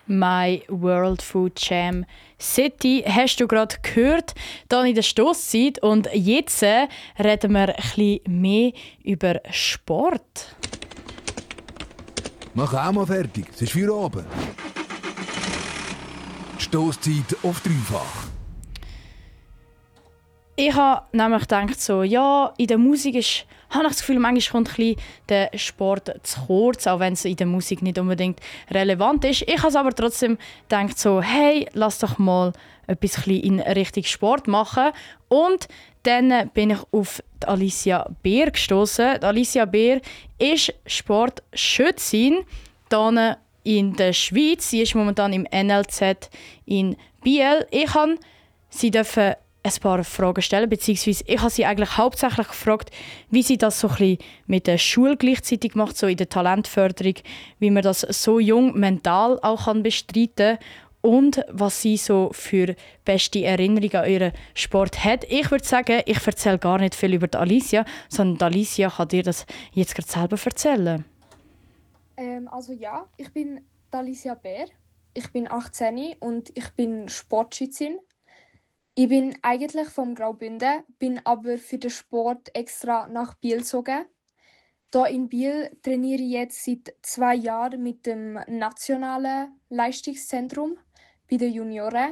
My World Food Jam City hast du gerade gehört, dann in der Stosszeit. Und jetzt reden wir ein bisschen mehr über Sport. Mach auch mal fertig, es ist für oben. Stosszeit auf dreifach. Ich habe nämlich gedacht, so, ja, in der Musik habe ich das Gefühl, manchmal kommt ein bisschen der Sport zu kurz, auch wenn es in der Musik nicht unbedingt relevant ist. Ich habe aber trotzdem gedacht, so, hey, lass doch mal etwas in Richtung Sport machen. Und dann bin ich auf die Alicia Beer gestoßen. Alicia Beer ist Sportschützin hier in der Schweiz. Sie ist momentan im NLZ in Biel. Ich durfte sie ein paar Fragen stellen, beziehungsweise ich habe sie eigentlich hauptsächlich gefragt, wie sie das so ein bisschen mit der Schule gleichzeitig macht, so in der Talentförderung, wie man das so jung mental auch bestreiten kann und was sie so für beste Erinnerungen an ihren Sport hat. Ich würde sagen, ich erzähle gar nicht viel über die Alicia, sondern die Alicia kann dir das jetzt gerade selber erzählen. Ich bin die Alicia Bär, ich bin 18 und ich bin Sportschützin. Ich bin eigentlich vom Graubünden, bin aber für den Sport extra nach Biel gezogen. Hier in Biel trainiere ich jetzt seit 2 Jahren mit dem Nationalen Leistungszentrum bei den Junioren.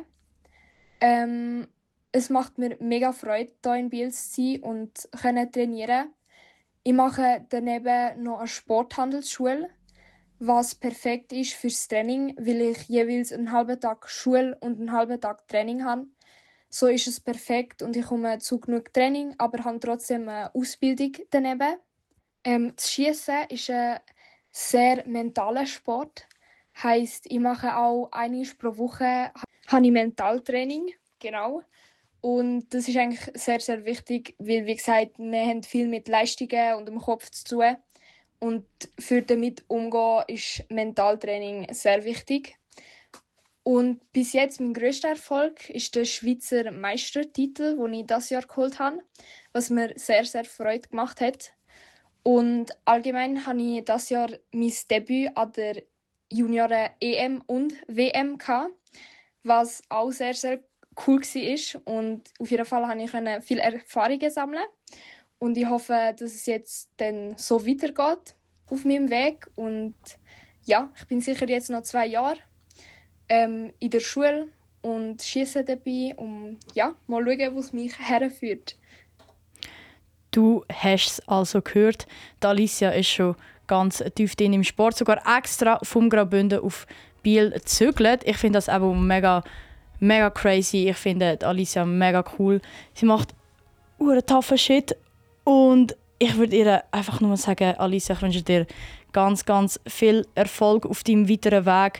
Es macht mir mega Freude, hier in Biel zu sein und trainieren. Ich mache daneben noch eine Sporthandelsschule, was perfekt ist fürs Training, weil ich jeweils einen halben Tag Schule und einen halben Tag Training habe. So ist es perfekt und ich komme zu genug Training, aber habe trotzdem eine Ausbildung daneben. Das Schießen ist ein sehr mentaler Sport. Heisst, ich mache auch einmal pro Woche habe ich Mentaltraining, genau. Und das ist eigentlich sehr, sehr wichtig, weil, wie gesagt, wir haben viel mit Leistungen und dem Kopf zu tun. Und für damit umzugehen ist Mentaltraining sehr wichtig. Und bis jetzt mein grösster Erfolg ist der Schweizer Meistertitel, den ich dieses Jahr geholt habe, was mir sehr, sehr Freude gemacht hat. Und allgemein habe ich dieses Jahr mein Debüt an der Junioren-EM und WM gehabt, was auch sehr, sehr cool war. Und auf jeden Fall konnte ich viele Erfahrungen sammeln. Und ich hoffe, dass es jetzt dann so weitergeht auf meinem Weg. Und ja, ich bin sicher jetzt noch 2 Jahre in der Schule und schieße dabei, um mal schauen, wo es mich herführt. Du hast es also gehört, die Alicia ist schon ganz tief drin im Sport, sogar extra vom Graubünden auf Biel gezögert. Ich finde das auch mega, mega crazy. Ich finde Alicia mega cool. Sie macht toughen Shit und ich würde ihr einfach nur sagen, Alicia, ich wünsche dir ganz, ganz viel Erfolg auf deinem weiteren Weg,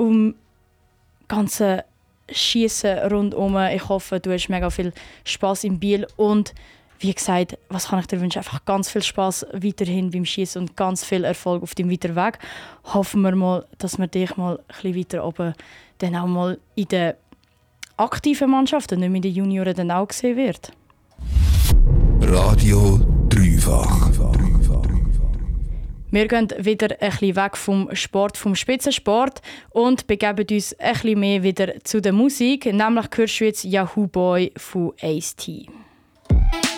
ganze Schießen rundum. Ich hoffe, du hast mega viel Spass in Biel und wie gesagt, was kann ich dir wünschen? Einfach ganz viel Spass weiterhin beim Schießen und ganz viel Erfolg auf deinem weiteren Weg. Hoffen wir mal, dass wir dich mal ein bisschen weiter oben dann auch mal in der aktiven Mannschaft und nicht mehr in den Junioren dann auch gesehen wird. Radio Dreifach. Wir gehen wieder ein bisschen weg vom Sport, vom Spitzensport und begeben uns ein bisschen mehr wieder zu der Musik. Nämlich hörst du jetzt Yahoo Boy von Ace-T.